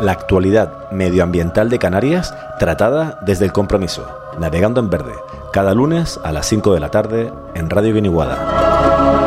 la actualidad medioambiental de Canarias tratada desde el compromiso. Navegando en Verde, cada lunes a las 5 de la tarde en Radio Guiniguada.